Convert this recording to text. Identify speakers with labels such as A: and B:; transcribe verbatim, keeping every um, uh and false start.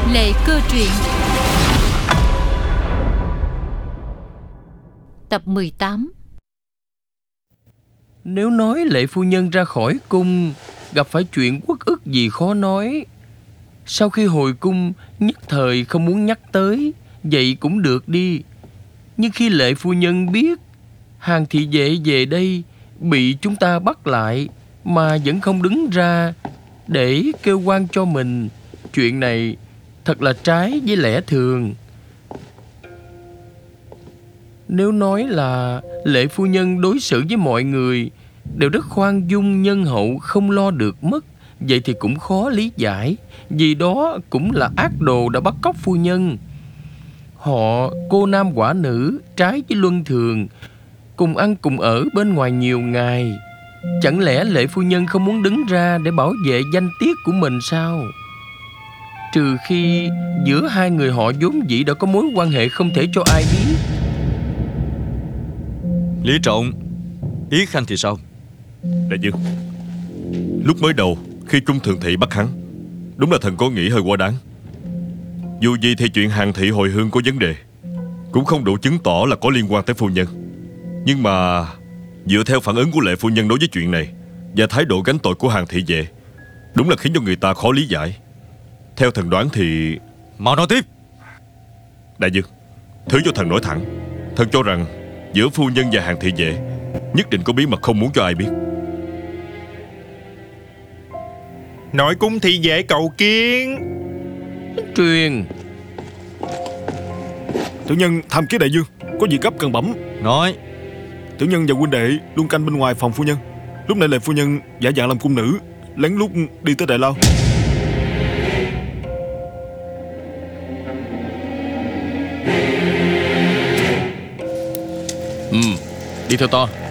A: Lệ Cơ Truyện. Tập mười tám.
B: Nếu nói Lệ phu nhân ra khỏi cung gặp phải chuyện uất ức gì khó nói. Sau khi hồi cung nhất thời không muốn nhắc tới, vậy cũng được đi. Nhưng khi Lệ phu nhân biết Hàn thị vệ về đây bị chúng ta bắt lại mà vẫn không đứng ra để kêu oan cho mình, chuyện này thật là trái với lẽ thường. Nếu nói là Lệ phu nhân đối xử với mọi người đều rất khoan dung nhân hậu, không lo được mất, vậy thì cũng khó lý giải. Vì đó cũng là ác đồ đã bắt cóc phu nhân. Họ cô nam quả nữ, trái với luân thường, cùng ăn cùng ở bên ngoài nhiều ngày. Chẳng lẽ Lệ phu nhân không muốn đứng ra để bảo vệ danh tiết của mình sao? Trừ khi giữa hai người họ vốn dĩ đã có mối quan hệ không thể cho ai biết.
C: Lý Trọng, ý khanh thì sao?
D: Đại dương, lúc mới đầu khi Trung Thường Thị bắt hắn, đúng là thần có nghĩ hơi quá đáng. Dù gì thì chuyện Hàn thị hồi hương có vấn đề, cũng không đủ chứng tỏ là có liên quan tới phu nhân. Nhưng mà dựa theo phản ứng của Lệ phu nhân đối với chuyện này và thái độ gánh tội của Hàn thị vệ, đúng là khiến cho người ta khó lý giải. Theo thần đoán thì...
C: Mau nói tiếp.
D: Đại dương, thứ cho thần nói thẳng. Thần cho rằng giữa phu nhân và Hàn thị vệ nhất định có bí mật không muốn cho ai biết.
E: Nội cung thị vệ cầu kiến.
B: Truyền.
F: Tiểu nhân tham kiến đại dương, có việc gấp cần bẩm.
C: Nói.
F: Tiểu nhân và huynh đệ luôn canh bên ngoài phòng phu nhân. Lúc này Lệ phu nhân giả dạng làm cung nữ, lén lút đi tới đại lao.
B: Ừ, đi theo to.